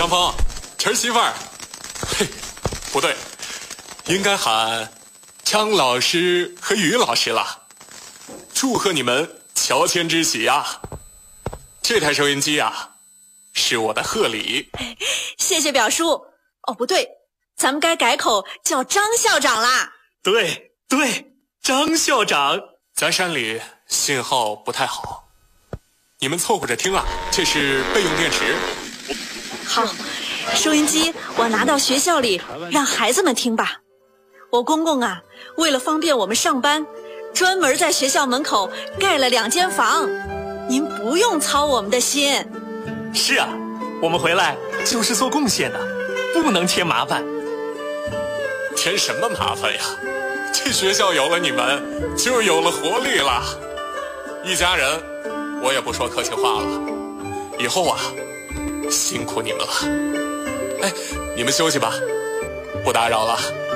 张峰，儿媳妇儿，嘿，不对，应该喊张老师和于老师了。祝贺你们乔迁之喜啊！这台收音机啊，是我的贺礼。 谢谢表叔。哦，不对，咱们该改口叫张校长啦。 对，张校长。 咱山里信号不太好，你们凑合着听啊，这是备用电池。 好，收音机我拿到学校里让孩子们听吧。我公公啊，为了方便我们上班，专门在学校门口盖了2间房，您不用操我们的心。 是啊，我们回来就是做贡献的，不能添麻烦。 添什么麻烦呀？这学校有了你们，就有了活力了。一家人，我也不说客气话了。以后啊，辛苦你们了。哎，你们休息吧，不打扰了。